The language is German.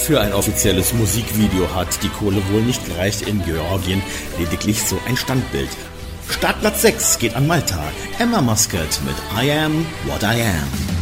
Für ein offizielles Musikvideo hat die Kohle wohl nicht gereicht in Georgien, lediglich so ein Standbild. Startplatz 6 geht an Malta. Emma Muscat mit I Am What I Am.